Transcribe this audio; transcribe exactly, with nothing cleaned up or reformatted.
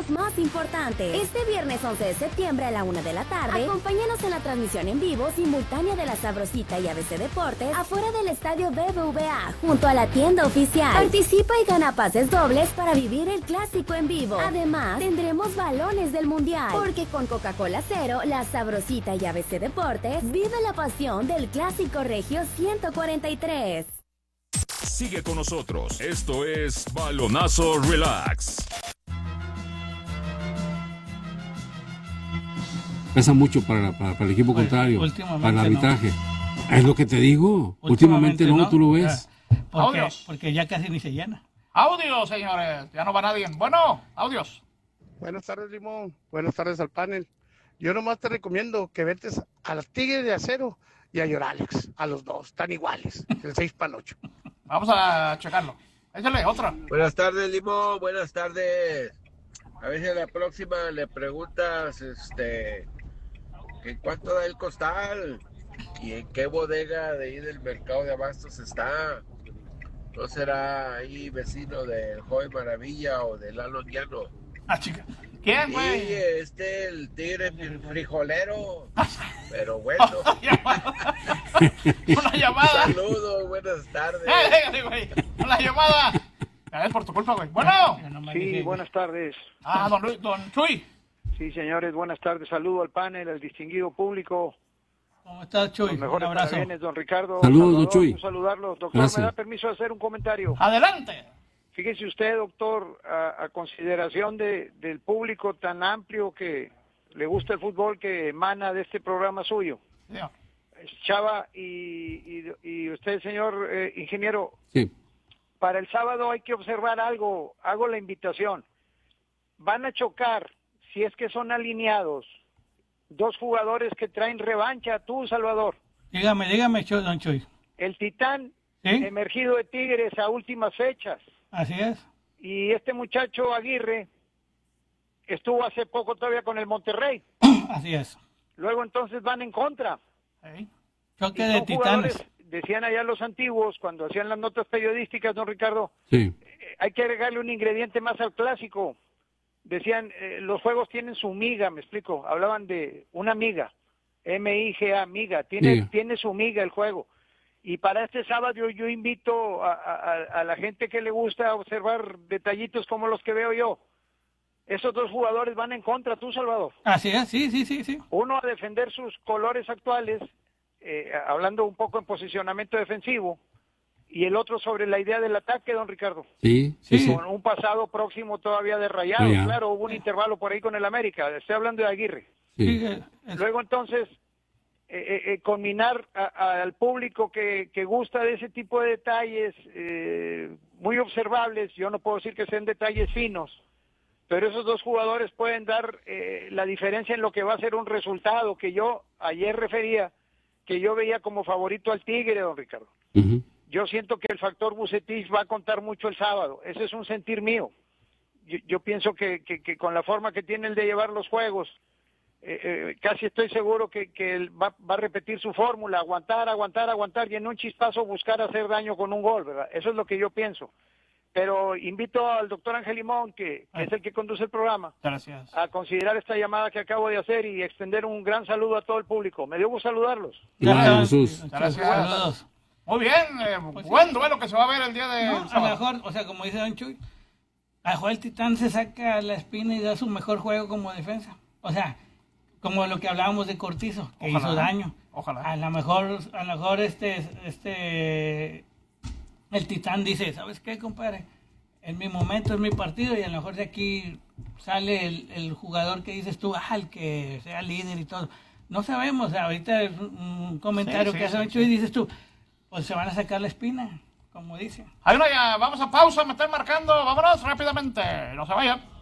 eventos más importantes. Este viernes once de septiembre a la una de la tarde, acompáñanos en la transmisión en vivo simultánea de La Sabrosita y A B C Deportes afuera del estadio B B V A, junto a la tienda oficial. Participa y gana pases dobles para vivir el clásico en vivo. Además, tendremos balones del mundial, porque con Coca-Cola Cero, La Sabrosita y A B C Deportes vive la pasión del clásico regio ciento cuarenta y tres. Sigue con nosotros. Esto es Balonazo Relax. Pesa mucho para, para, para el equipo pues, contrario, para el arbitraje. No. Es lo que te digo. Últimamente, últimamente no, no, tú lo ves. Porque, audios. Porque ya casi ni se llena. Audios, señores. Ya no va nadie. Bueno, audios. Buenas tardes, Limón. Buenas tardes al panel. Yo nomás te recomiendo que vetes a los Tigres de Acero y a Yoralex. A los dos. Están iguales. El seis para el ocho. Vamos a checarlo. Échale otra. Buenas tardes, Limón. Buenas tardes. A ver si a la próxima le preguntas, este, ¿en cuánto da el costal? ¿Y en qué bodega de ahí del mercado de abastos está? ¿No será ahí vecino del Joven Maravilla o del Lalo Llano? Ah, chica. ¿Quién, güey? Sí, este, el tigre frijolero. Pero bueno. Una llamada. Saludos, buenas tardes. Eh, güey. Una llamada. Es por tu culpa, güey. Bueno. Sí, buenas tardes. Ah, don, Luis, don Chuy. Sí, señores, buenas tardes. Saludo al panel, al distinguido público. ¿Cómo estás, Chuy? Un abrazo. Bienes, don Ricardo. Saludos, don Chuy. Un saludarlo. Doctor, Gracias. ¿me da permiso de hacer un comentario? Adelante. Fíjese usted, doctor, a, a consideración de, del público tan amplio que le gusta el fútbol que emana de este programa suyo. Sí. Chava y, y, y usted, señor eh, ingeniero, sí. Para el sábado hay que observar algo, hago la invitación. Van a chocar, si es que son alineados, dos jugadores que traen revancha, tú, Salvador. Dígame, dígame, don Chuy. El Titán, ¿sí? Emergido de Tigres a últimas fechas. Así es. Y este muchacho Aguirre estuvo hace poco todavía con el Monterrey. Así es. Luego entonces van en contra. ¿Sí? Choque de titanes. Decían allá los antiguos, cuando hacían las notas periodísticas, don Ricardo, sí. eh, hay que agregarle un ingrediente más al clásico. Decían, eh, los juegos tienen su miga, me explico. Hablaban de una miga, M I G A, miga. Tiene, sí. tiene su miga el juego. Y para este sábado yo, yo invito a, a, a la gente que le gusta observar detallitos como los que veo yo. Esos dos jugadores van en contra, tú, Salvador. Así es, sí, sí, sí, sí. Uno a defender sus colores actuales, eh, hablando un poco en posicionamiento defensivo, y el otro sobre la idea del ataque, don Ricardo. Sí, sí, sí. Con un pasado próximo todavía de Rayados, Rayado. Claro, hubo un intervalo por ahí con el América. Estoy hablando de Aguirre. Sí. Sí, es... Luego entonces... Eh, eh, combinar a, a, al público que, que gusta de ese tipo de detalles eh, muy observables. Yo no puedo decir que sean detalles finos, pero esos dos jugadores pueden dar eh, la diferencia en lo que va a ser un resultado que yo ayer refería, que yo veía como favorito al Tigre, don Ricardo. Uh-huh. Yo siento que el factor Vucetich va a contar mucho el sábado. Ese es un sentir mío. Yo, yo pienso que, que, que con la forma que tiene el de llevar los juegos, Eh, eh, casi estoy seguro que, que él va, va a repetir su fórmula, aguantar, aguantar, aguantar y en un chispazo buscar hacer daño con un gol, ¿verdad? Eso es lo que yo pienso. Pero invito al doctor Ángel Limón, que, que es el que conduce el programa, gracias, a considerar esta llamada que acabo de hacer y extender un gran saludo a todo el público. Me dio gusto saludarlos. Gracias, Jesús. Gracias. Saludos. Muy bien, eh, pues buen sí. duelo que se va a ver el día de No, a lo mejor, o sea, como dice don Chuy, a lo mejor el Titán se saca la espina y da su mejor juego como defensa. O sea, como lo que hablábamos de Cortizo, que Ojalá, hizo daño. Ojalá. A lo mejor, a lo mejor este, este, el Titán dice, ¿sabes qué, compadre? En mi momento es mi partido y a lo mejor de aquí sale el, el jugador que dices tú, ah, el que sea líder y todo. No sabemos, ahorita es un comentario sí, que sí, hace sí, mucho sí. y dices tú, pues se van a sacar la espina, como dicen. Hay una ya, vamos a pausa, me están marcando, vámonos rápidamente, no se vayan.